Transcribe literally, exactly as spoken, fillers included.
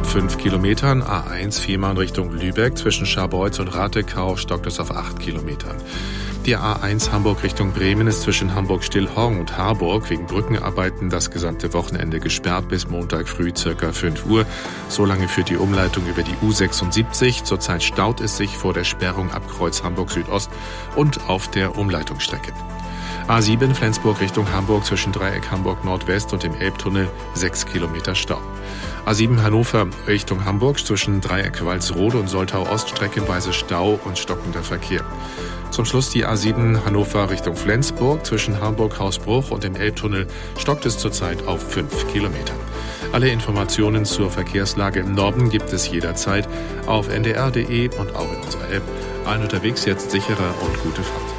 fünf Kilometern. A eins Fehmarn Richtung Lübeck zwischen Scharbeutz und Ratekau stockt es auf acht Kilometern. Die A eins Hamburg Richtung Bremen ist zwischen Hamburg-Stillhorn und Harburg wegen Brückenarbeiten das gesamte Wochenende gesperrt bis Montag früh circa fünf Uhr. Solange führt die Umleitung über die U sechsundsiebzig. Zurzeit staut es sich vor der Sperrung ab Kreuz Hamburg Südost und auf der Umleitungsstrecke. A sieben Flensburg Richtung Hamburg zwischen Dreieck Hamburg Nordwest und dem Elbtunnel sechs Kilometer Stau. A sieben Hannover Richtung Hamburg zwischen Dreieck Walsrode und Soltau Ost streckenweise Stau und stockender Verkehr. Zum Schluss die A sieben Hannover Richtung Flensburg zwischen Hamburg-Hausbruch und dem Elbtunnel stockt es zurzeit auf fünf Kilometer. Alle Informationen zur Verkehrslage im Norden gibt es jederzeit auf n d r punkt d e und auch in unserer App. Allen unterwegs jetzt sicherer und gute Fahrt.